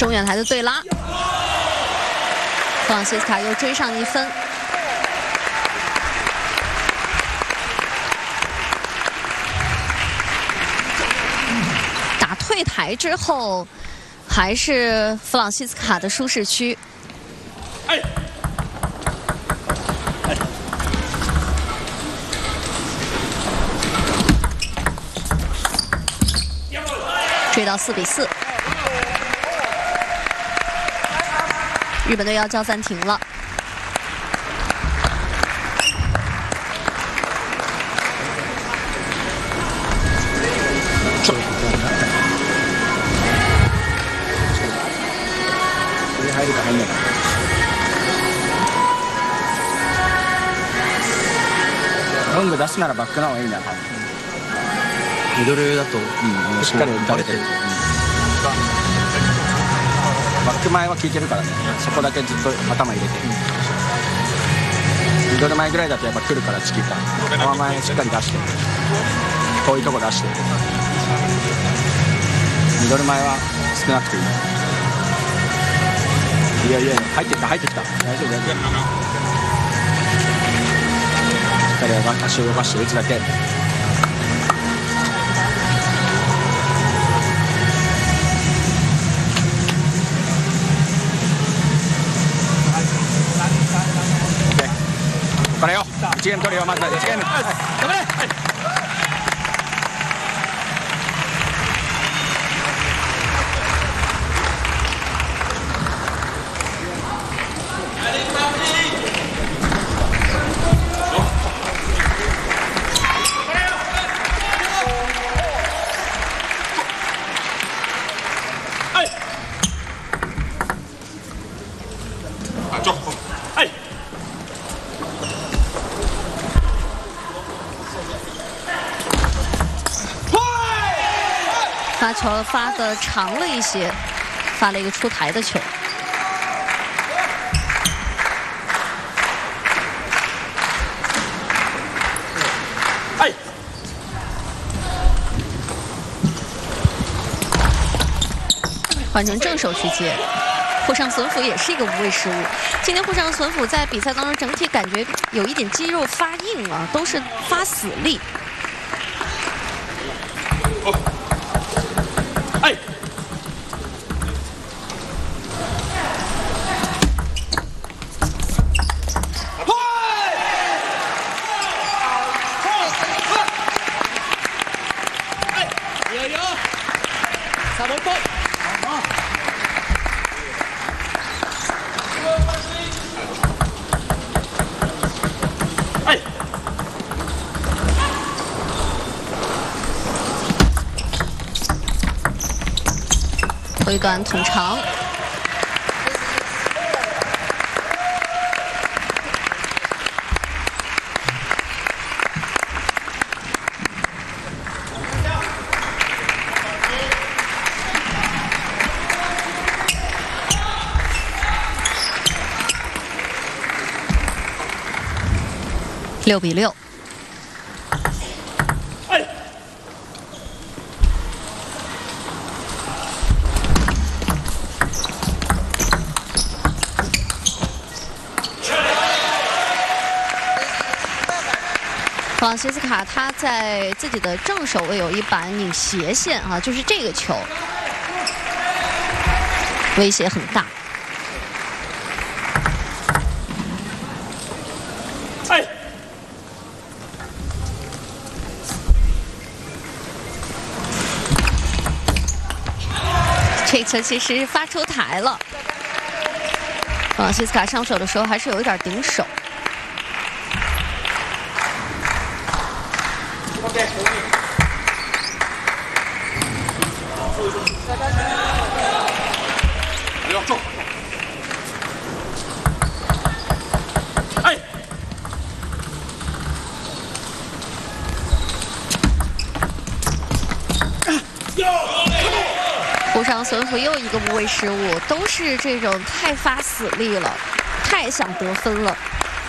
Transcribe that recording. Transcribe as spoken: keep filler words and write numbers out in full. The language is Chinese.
中远台的对拉，弗朗西斯卡又追上一分。打退台之后，还是弗朗西斯卡的舒适区。 哎。 追到四比四，日本队要叫暂停了。 ロング出すならバックの方がいいんだよ。 ミドルだと、 うん、しっかり打たれてる。バック前は効いてるからね、そこだけずっと頭入れて。ミドル前ぐらいだとやっぱ来るからチキータ。フォア前しっかり出して、遠いとこ出して。ミドル前は少なくていい。いやいや、入ってきた入ってきた。大丈夫大丈夫。しっかり足を動かして打つだけ。 これよ、いちゲーム取るよ、まずいちゲーム。頑張れ。 发球发的长了一些，发了一个出台的球。 哎， 换成正手去接，沪上隼辅也是一个无谓失误。今天沪上隼辅在比赛当中整体感觉有一点肌肉发硬了，都是发死力。 哦 哎，有有，差不多。哎。 推短捅长，六比六。 弗朗西斯卡他在自己的正手位有一板拧斜线啊，就是这个球，威胁很大。 哎， 这球其实发出台了。弗朗西斯卡上手的时候还是有一点顶手。 要中！哎， 沪上隼辅又一个无谓失误，都是这种太发死力了，太想得分了。